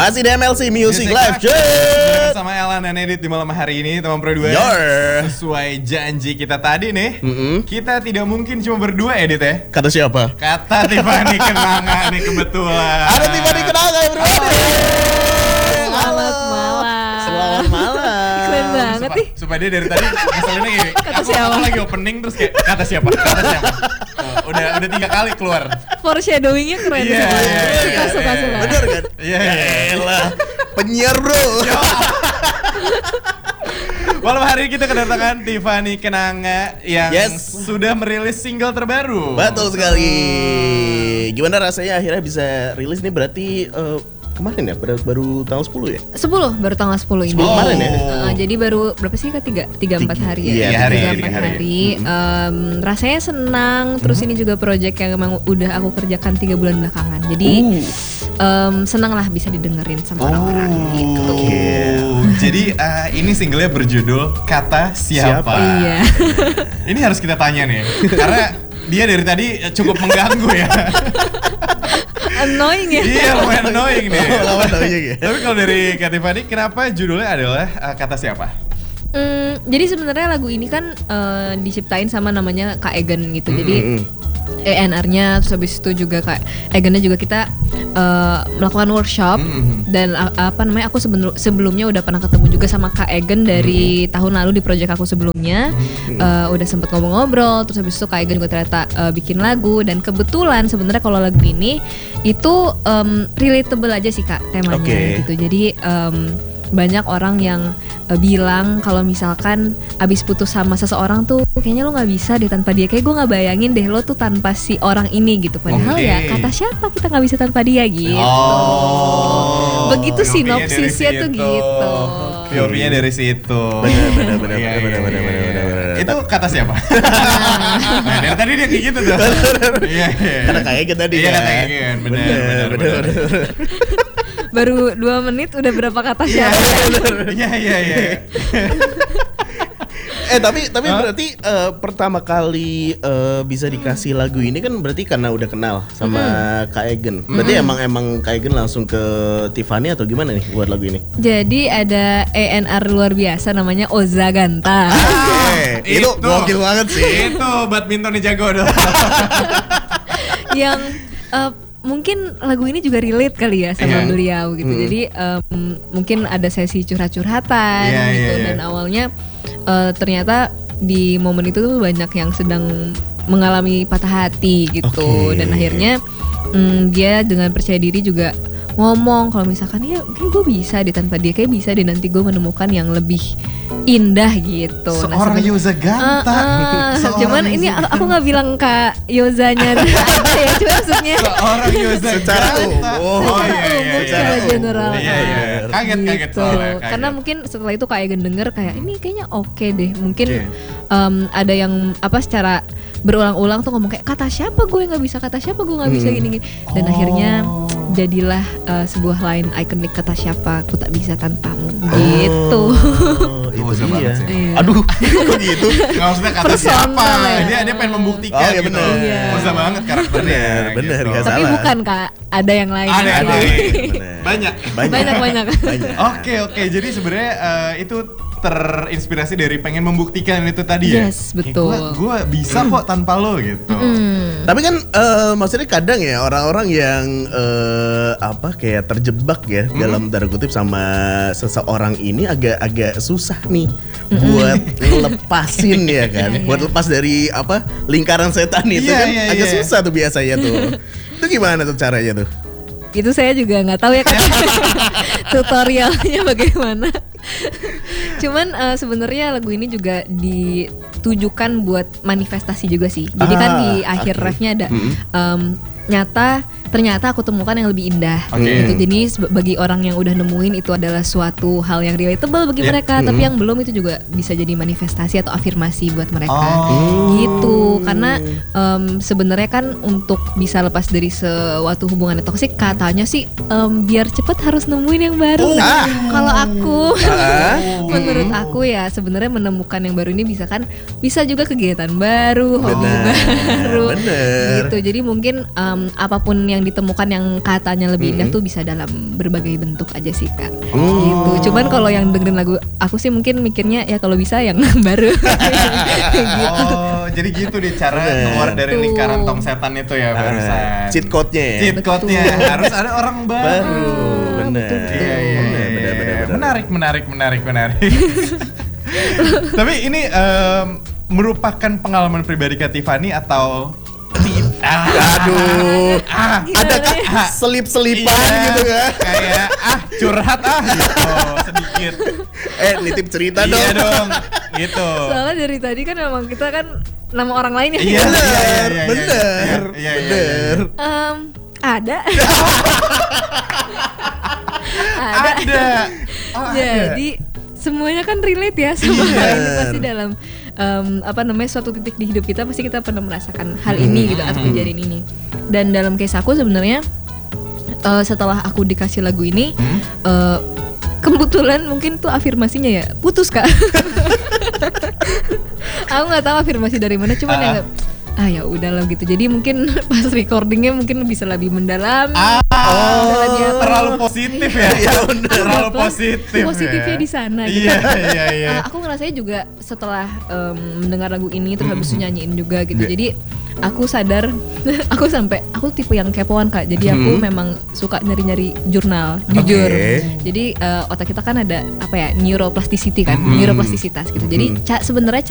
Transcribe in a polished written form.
Masih di MLC Music Live bersama Elan dan Edit di malam hari ini, teman Pro 2. Sesuai janji kita tadi nih, kita tidak mungkin cuma berdua, Edit ya. Kata siapa? Kata Tiffany Kenanga nih kebetulan. Ada Tiffany Kenanga ya bro. Selamat malam. Selamat malam. Keren banget nih. Supaya dia dari tadi ngeselinnya gini. Kata siapa? Aku lagi opening terus kayak kata siapa? Kata siapa? Udah 3 kali keluar. Foreshadowingnya keren. Iya. Suka. Bener kan? Iya. Elah, penyiar bro. Malam hari ini kita kedatangan Tiffany Kenanga yang sudah merilis single terbaru. Betul sekali. Gimana rasanya akhirnya bisa rilis nih? Berarti kemarin ya? Baru tanggal 10 ya? 10 baru tanggal 10 ini. 10 kemarin ya? Jadi baru berapa sih Kak? 3-4 hari ya? Iya, 3-4 hari. Rasanya senang. Terus ini juga project yang memang udah aku kerjakan 3 bulan belakangan. Jadi senang lah bisa didengerin sama orang-orang gitu. Jadi ini singlenya berjudul Kata Siapa. Iya. Ini harus kita tanya nih, karena dia dari tadi cukup mengganggu ya. Annoying ya? Iya, lumayan annoying nih. Ya. Tapi kalau dari Kak Tiffany, kenapa judulnya adalah Kata Siapa? Jadi sebenarnya lagu ini kan diciptain sama namanya Kak Egan gitu. Jadi ENR-nya, terus habis itu juga Kak Egan-nya juga kita melakukan workshop. Dan aku sebelumnya udah pernah ketemu juga sama Kak Egan dari tahun lalu di project aku sebelumnya. Udah sempet ngobrol-ngobrol, terus habis itu Kak Egan juga ternyata bikin lagu. Dan kebetulan sebenarnya kalau lagu ini itu relatable aja sih Kak temanya gitu. Jadi banyak orang yang bilang kalau misalkan abis putus sama seseorang tuh kayaknya lo nggak bisa deh tanpa dia. Kayak gue nggak bayangin deh lo tuh tanpa si orang ini gitu. Padahal ya kata siapa kita nggak bisa tanpa dia gitu. Begitu sinopsisnya tuh gitu. POV-nya dari situ. Benar. Itu kata siapa? Nah, dari tadi dia kayak gitu tuh. Iya. Karena kayak gitu tadi. Iya, kata Egan. Benar. Baru 2 menit udah berapa kata siapa? Iya. Tapi berarti pertama kali bisa dikasih lagu ini kan berarti karena udah kenal sama Kak Egan. Berarti emang Kak Egan langsung ke Tiffany atau gimana nih buat lagu ini? Jadi ada ENR luar biasa namanya Oza Ganta. Itu gokil banget sih. Itu badminton jago dong. Yang mungkin lagu ini juga relate kali ya sama beliau gitu. Jadi mungkin ada sesi curhat-curhatan gitu. Dan awalnya ternyata di momen itu tuh banyak yang sedang mengalami patah hati gitu. Dan akhirnya dia dengan percaya diri juga ngomong kalau misalkan ya kayak gue bisa deh tanpa dia, kayak bisa deh nanti gue menemukan yang lebih indah gitu. Seorang Yoza Ganta. Cuman ini aku nggak bilang Kak Yozanya aja ya, cuma maksudnya seorang Yoza secara Ganta. secara general. Iya. Kaget soalnya. Karena mungkin setelah itu Kak Egan denger kayak ini kayaknya oke deh. Mungkin ada yang secara berulang-ulang tuh ngomong kayak kata siapa gue nggak bisa gini. Dan akhirnya jadilah sebuah line ikonik kata siapa aku tak bisa tanpamu gitu. Itu dia. Iya. Aduh, kok gitu? Nggak maksudnya kata siapa. Dia pengen membuktikan gitu. Bener. Usah banget karakternya. Bener, gitu. nggak Tapi salah. bukan Kak, ada yang lain. Ada. Banyak. Banyak. Oke. Jadi sebenarnya itu terinspirasi dari pengen membuktikan itu tadi ya. Yes, betul. Gue bisa kok tanpa lo gitu. Tapi kan maksudnya kadang ya orang-orang yang kayak terjebak ya dalam tanda kutip sama seseorang ini agak susah nih buat lepasin ya kan. Buat lepas dari lingkaran setan itu kan agak susah tuh biasanya tuh. Itu gimana tuh caranya tuh? Itu saya juga nggak tahu ya Kak. Tutorialnya bagaimana. Cuman sebenarnya lagu ini juga ditujukan buat manifestasi juga sih. Jadi kan di akhir refnya ada ternyata aku temukan yang lebih indah gitu. Jadi bagi orang yang udah nemuin itu adalah suatu hal yang relatable bagi mereka, tapi yang belum itu juga bisa jadi manifestasi atau afirmasi buat mereka gitu. Karena sebenarnya kan untuk bisa lepas dari suatu hubungan yang toksik katanya sih biar cepet harus nemuin yang baru. Kalau aku menurut aku ya sebenarnya menemukan yang baru ini bisa juga kegiatan baru, hobi baru gitu. Jadi mungkin apapun yang yang ditemukan yang katanya lebih indah tuh bisa dalam berbagai bentuk aja sih Kak. Gitu. Cuman kalau yang dengerin lagu aku sih mungkin mikirnya ya kalau bisa yang baru. Gitu. Oh, jadi gitu deh cara keluar dari lingkaran tong setan itu ya barusan. Cheat code-nya ya. Cheat code-nya harus ada orang baru. Bener. Iya. Menarik. Tapi ini merupakan pengalaman pribadi Kak Tiffany atau Aduh, ada selip-selipan gitu kan? Kayak curhat gitu sedikit. Nitip cerita dong. Iya dong, gitu. Soalnya dari tadi kan memang kita kan nama orang lain ya. Iya, bener. Ada. Ada. Jadi semuanya kan relate ya sama hal ini pasti dalam suatu titik di hidup kita pasti kita pernah merasakan hal ini gitu atau kejadian ini. Dan dalam case aku sebenarnya setelah aku dikasih lagu ini kebetulan mungkin tuh afirmasinya ya putus Kak. Aku nggak tahu afirmasi dari mana, cuman ya udahlah gitu. Jadi mungkin pas recordingnya mungkin bisa lebih mendalam. Terlalu positif ya. Terlalu positif. Positifnya di sana gitu. Iya. Aku ngerasanya juga setelah mendengar lagu ini terus habis itu nyanyiin juga gitu. Jadi aku sadar aku tipe yang kepoan Kak. Jadi aku memang suka nyari-nyari jurnal, jujur. Jadi otak kita kan ada neuroplasticity kan, neuroplastisitas gitu. Jadi sebenarnya